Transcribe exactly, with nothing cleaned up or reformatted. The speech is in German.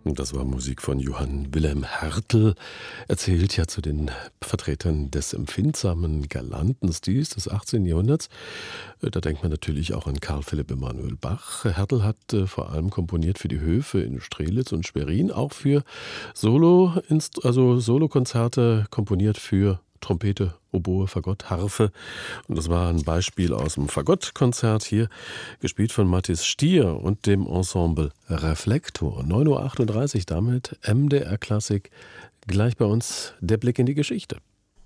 Das war Musik von Johann Wilhelm Hertel. Er zählt ja zu den Vertretern des empfindsamen, galanten Stils des achtzehnten. Jahrhunderts. Da denkt man natürlich auch an Karl Philipp Emanuel Bach. Hertel hat äh, vor allem komponiert für die Höfe in Strelitz und Schwerin, auch für Solo, also Solokonzerte komponiert für Trompete, Oboe, Fagott, Harfe. Und das war ein Beispiel aus dem Fagottkonzert hier, gespielt von Mathis Stier und dem Ensemble Reflektor. neun Uhr achtunddreißig damit M D R Klassik. Gleich bei uns der Blick in die Geschichte.